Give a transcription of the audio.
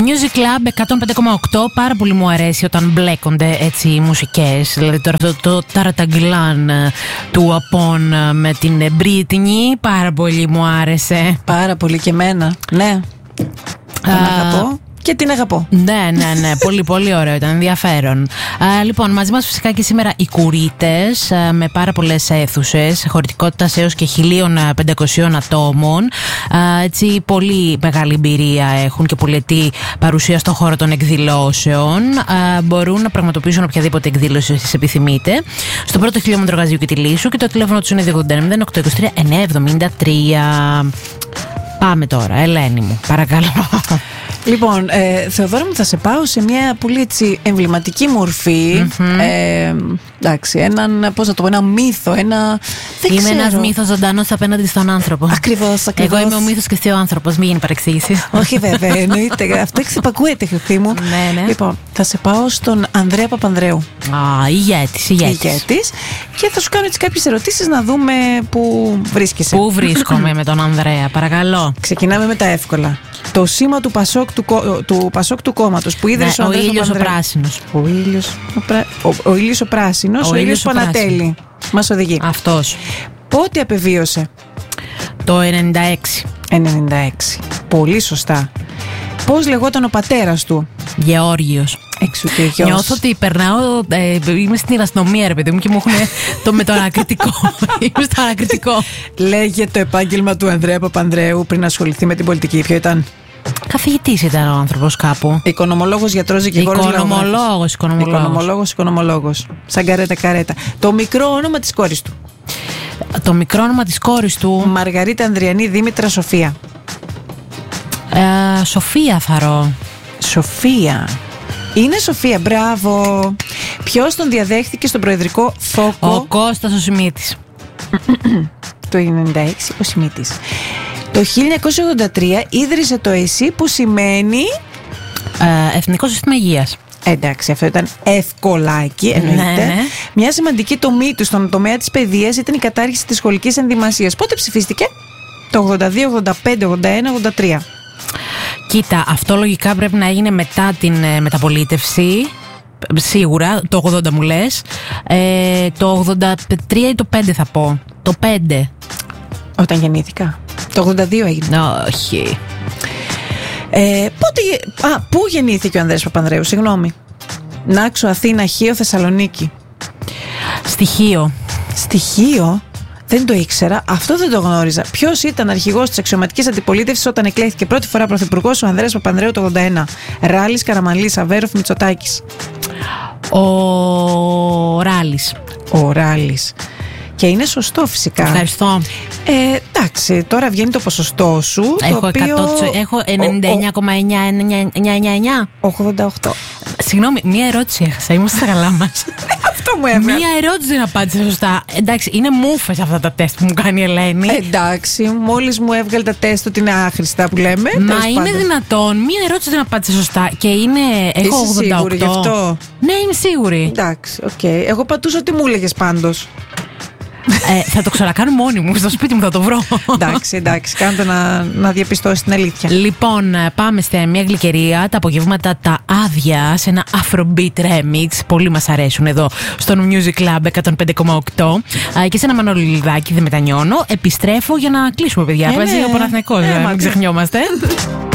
Music Club 105,8. Πάρα πολύ μου αρέσει όταν μπλέκονται έτσι οι μουσικές. Δηλαδή τώρα αυτό το ταραταγκλάν του Απόν με την Μπρίτνη πάρα πολύ μου άρεσε. Πάρα πολύ και εμένα. Ναι. Τον αγαπώ. Και την αγαπώ. Ναι. Πολύ πολύ ωραίο, ήταν ενδιαφέρον. Λοιπόν, μαζί μας φυσικά και σήμερα οι Κουρίτες με πάρα πολλές αίθουσες χωρητικότητας έως και 1.500 ατόμων. Έτσι, πολύ μεγάλη εμπειρία έχουν και πολυετή παρουσία στον χώρο των εκδηλώσεων. Μπορούν να πραγματοποιήσουν οποιαδήποτε εκδήλωση εσείς επιθυμείτε. Στο πρώτο χιλιόμετρο Γαζίου και τη Λύσσου και το τηλέφωνο τους είναι 289-823-973. Πάμε τώρα, Ελένη μου, παρακαλώ. Λοιπόν, Θεοδόρα μου, θα σε πάω σε μια πολύ έτσι εμβληματική μορφή. Εντάξει, ένα μύθο, Είμαι ένας μύθος ζωντανός απέναντι στον άνθρωπο. Ακριβώς. Εγώ είμαι ο μύθος και εσύ ο άνθρωπος, μην γίνει παρεξήγηση. Όχι βέβαια, εννοείται. Αυτό εξυπακούεται, χρυσή μου. Ναι. Λοιπόν, θα σε πάω στον Ανδρέα Παπανδρέου. Ηγέτης. Και θα σου κάνω έτσι κάποιες ερωτήσεις να δούμε πού βρίσκεσαι. Πού βρίσκομαι με τον Ανδρέα, παρακαλώ. Ξεκινάμε με τα εύκολα. Το σήμα του Πασόκ του κόμματος που ίδρυσε ο Ανδρέας ήλιος Παπανδρέου. Ο πράσινος. Ο ήλιος ο πράσινος, ο ήλιος που ανατέλει. Μας οδηγεί. Αυτός. Πότε απεβίωσε? Το 96. Πολύ σωστά. Πώς λεγόταν ο πατέρας του? Γεώργιος. Εξού και γιος. Νιώθω ότι περνάω. Είμαι στην αστυνομία, ρε παιδί μου, και μου έχουν με το ανακριτικό. Είμαι στο ανακριτικό. Λέγε το επάγγελμα του Ανδρέα Παπανδρέου πριν ασχοληθεί με την πολιτική. Ποιο ήταν? Καθηγητής ήταν ο άνθρωπος κάπου. Οικονομολόγος, γιατρός, δικηγόρος. Οικονομολόγος. Σαν καρέτα. Το μικρό όνομα της κόρης του? Το μικρό όνομα της κόρης του? Μαργαρίτα, Ανδριανή, Δήμητρα, Σοφία. Σοφία θαρώ. Σοφία. Είναι Σοφία, μπράβο. Ποιος τον διαδέχθηκε στον προεδρικό θόκο? Ο Κώστας ο Σιμίτης. Το 96 ο Σιμίτης. Το 1983 ίδρυσε το ΕΣΥ, που σημαίνει Εθνικό Σύστημα Υγείας. Εντάξει, αυτό ήταν ευκολάκι, εννοείται. Ναι. Μια σημαντική τομή του στον τομέα της παιδείας ήταν η κατάργηση της σχολικής ενδυμασίας. Πότε ψηφίστηκε? Το 82, 85, 81, 83. Κοίτα, αυτό λογικά πρέπει να έγινε μετά την μεταπολίτευση. Σίγουρα, το 80 μου λες. Το 83 ή το 5 θα πω. Το 5. Όταν γεννήθηκα. Το 82 έγινε. Όχι. Πού γεννήθηκε ο Ανδρέας Παπανδρέου? Συγγνώμη. Νάξο, Αθήνα, Χίο, Θεσσαλονίκη. Στοιχείο. Δεν το ήξερα, αυτό δεν το γνώριζα. Ποιος ήταν αρχηγός της αξιωματικής αντιπολίτευσης όταν εκλέχθηκε πρώτη φορά πρωθυπουργός ο Ανδρέας Παπανδρέου το 81? Ράλης, Καραμανλής, Αβέροφ, Μητσοτάκης. Ο Ράλης. Και είναι σωστό φυσικά. Ευχαριστώ. Εντάξει, τώρα βγαίνει το ποσοστό σου. Έχω 99,999. 88. Συγγνώμη, μία ερώτηση έχασα. Είμαστε στα καλά μας. Αυτό μου έβγαλε. Μία ερώτηση δεν απάντησα σωστά. Εντάξει, είναι μούφες αυτά τα τεστ που μου κάνει η Ελένη. Εντάξει, μόλις μου έβγαλε τα τεστ ότι είναι άχρηστα που λέμε. Μα είναι δυνατόν? Μία ερώτηση δεν απάντησα σωστά και είναι. Έχω 88. Είσαι σίγουρη γι' αυτό? Ναι, είμαι σίγουρη. Εντάξει, οκ. Εγώ πατούσα ότι μου έλεγες πάντως. Θα το ξανακάνω μόνη μου, στο σπίτι μου θα το βρω. Εντάξει, κάντε να διαπιστώσει την αλήθεια. Λοιπόν, πάμε σε μια γλυκερία, τα απογεύματα τα άδεια, σε ένα Afrobeat remix. Πολύ μας αρέσουν εδώ στο Music Club 105,8. Και σε ένα Μανολιδάκι, δεν μετανιώνω. Επιστρέφω για να κλείσουμε, παιδιά. Παίζει ο Παναθηναϊκός, μην ξεχνιόμαστε.